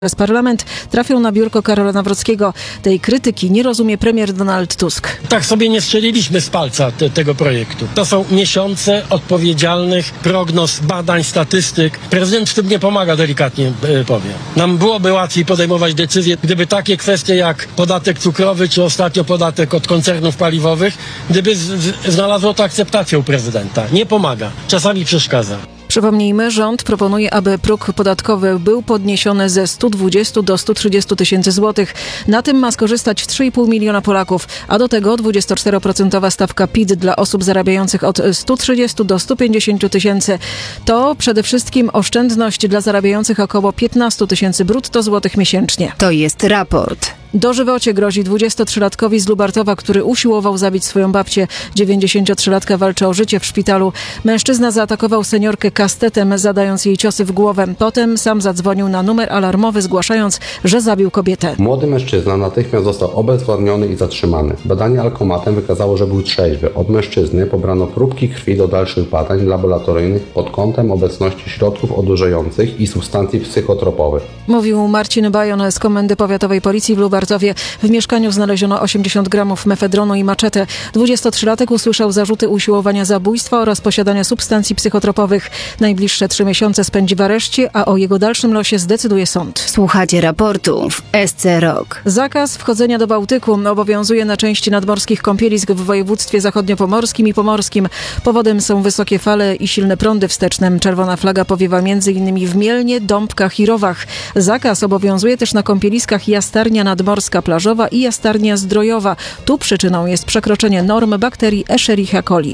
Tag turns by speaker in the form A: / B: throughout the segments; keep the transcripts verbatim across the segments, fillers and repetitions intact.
A: Przez parlament trafią na biurko Karola Nawrockiego. Tej krytyki nie rozumie premier Donald Tusk.
B: Tak sobie nie strzeliliśmy z palca te, tego projektu. To są miesiące odpowiedzialnych prognoz, badań, statystyk. Prezydent w tym nie pomaga, delikatnie e, powiem. Nam byłoby łatwiej podejmować decyzje, gdyby takie kwestie jak podatek cukrowy, czy ostatnio podatek od koncernów paliwowych, gdyby z, z, znalazło to akceptację u prezydenta. Nie pomaga. Czasami przeszkadza.
A: Przypomnijmy, rząd proponuje, aby próg podatkowy był podniesiony ze stu dwudziestu do stu trzydziestu tysięcy złotych. Na tym ma skorzystać trzy i pół miliona Polaków, a do tego dwudziestoczteroprocentowa stawka P I T dla osób zarabiających od stu trzydziestu do stu pięćdziesięciu tysięcy. To przede wszystkim oszczędność dla zarabiających około piętnastu tysięcy brutto złotych miesięcznie.
C: To jest raport.
A: Dożywocie grozi dwudziestotrzylatkowi z Lubartowa, który usiłował zabić swoją babcię. dziewięćdziesięciotrzylatka walczy o życie w szpitalu. Mężczyzna zaatakował seniorkę kastetem, zadając jej ciosy w głowę. Potem sam zadzwonił na numer alarmowy, zgłaszając, że zabił kobietę.
D: Młody mężczyzna natychmiast został obezwładniony i zatrzymany. Badanie alkomatem wykazało, że był trzeźwy. Od mężczyzny pobrano próbki krwi do dalszych badań laboratoryjnych pod kątem obecności środków odurzających i substancji psychotropowych.
A: Mówił Marcin Bajon z Komendy Powiatowej Policji w Lubartowie. W mieszkaniu znaleziono osiemdziesiąt gramów mefedronu i maczetę. dwudziestotrzylatek usłyszał zarzuty usiłowania zabójstwa oraz posiadania substancji psychotropowych. Najbliższe trzy miesiące spędzi w areszcie, a o jego dalszym losie zdecyduje sąd.
C: Słuchacie raportu w S C Rock.
A: Zakaz wchodzenia do Bałtyku obowiązuje na części nadmorskich kąpielisk w województwie zachodniopomorskim i pomorskim. Powodem są wysokie fale i silne prądy wsteczne. Czerwona flaga powiewa m.in. w Mielnie, Dąbkach i Rowach. Zakaz obowiązuje też na kąpieliskach Jastarnia Nadmorska plażowa i Jastarnia Zdrojowa. Tu przyczyną jest przekroczenie norm bakterii Escherichia coli.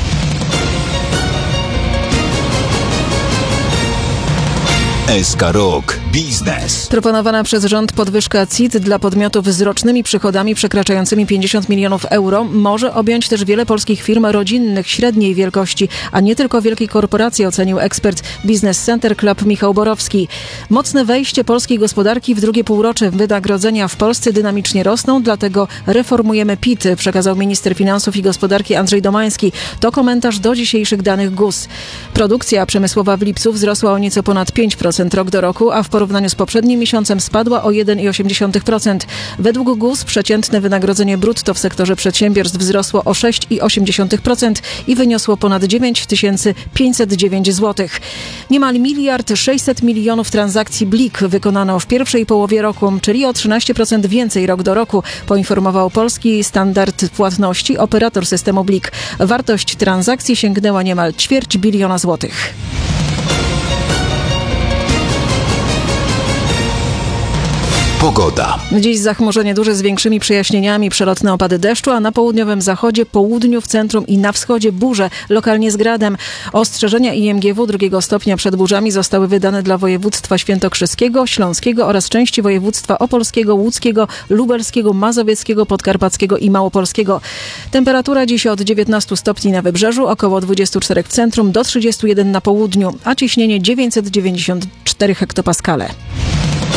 E: S K Rock Biznes.
A: Proponowana przez rząd podwyżka C I T dla podmiotów z rocznymi przychodami przekraczającymi pięćdziesiąt milionów euro może objąć też wiele polskich firm rodzinnych średniej wielkości, a nie tylko wielkie korporacje, ocenił ekspert Business Center Club Michał Borowski. Mocne wejście polskiej gospodarki w drugie półrocze. Wynagrodzenia w Polsce dynamicznie rosną, dlatego reformujemy P I T, przekazał minister finansów i gospodarki Andrzej Domański. To komentarz do dzisiejszych danych G U S. Produkcja przemysłowa w lipcu wzrosła o nieco ponad pięć procent rok do roku, a w porównaniu z poprzednim miesiącem spadła o jeden i osiem dziesiątych procent. Według G U S przeciętne wynagrodzenie brutto w sektorze przedsiębiorstw wzrosło o sześć i osiem dziesiątych procent i wyniosło ponad dziewięć tysięcy pięćset dziewięć złotych. Niemal miliard sześćset milionów transakcji Blik wykonano w pierwszej połowie roku, czyli o trzynaście procent więcej rok do roku, poinformował polski standard płatności operator systemu Blik. Wartość transakcji sięgnęła niemal ćwierć biliona złotych.
E: Pogoda.
A: Dziś zachmurzenie duże z większymi przejaśnieniami, przelotne opady deszczu, a na południowym zachodzie, południu, w centrum i na wschodzie burze, lokalnie z gradem. Ostrzeżenia I M G W drugiego stopnia przed burzami zostały wydane dla województwa świętokrzyskiego, śląskiego oraz części województwa opolskiego, łódzkiego, lubelskiego, mazowieckiego, podkarpackiego i małopolskiego. Temperatura dziś od dziewiętnastu stopni na wybrzeżu, około dwudziestu czterech w centrum, do trzydziestu jeden na południu, a ciśnienie dziewięćset dziewięćdziesiąt cztery hektopaskale.